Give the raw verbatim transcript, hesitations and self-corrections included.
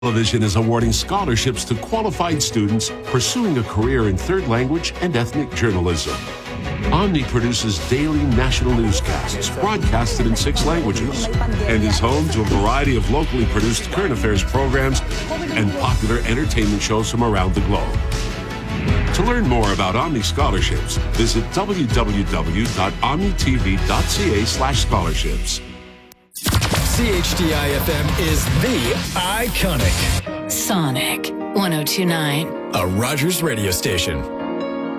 Television is awarding scholarships to qualified students pursuing a career in third language and ethnic journalism. Omni produces daily national newscasts broadcasted in six languages and is home to a variety of locally produced current affairs programs and popular entertainment shows from around the globe. To learn more about Omni scholarships, visit w w w dot omni t v dot c a slash scholarships. C H D I F M is the iconic Sonic one oh two point nine, a Rogers radio station.